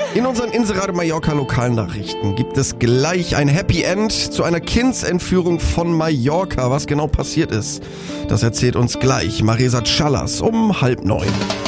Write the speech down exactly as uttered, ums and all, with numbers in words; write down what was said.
In unseren Inserade Mallorca Lokalnachrichten gibt es gleich ein Happy End zu einer Kindsentführung von Mallorca. Was genau passiert ist, das erzählt uns gleich Maresa Callas um halb neun.